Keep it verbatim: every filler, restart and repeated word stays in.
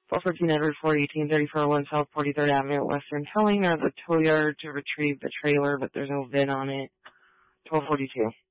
twelve fourteen Edward Ford, eighteen thirty-four one South forty-third Avenue, Western. Telling her the tow yard to retrieve the trailer, but there's no V I N on it. twelve forty-two.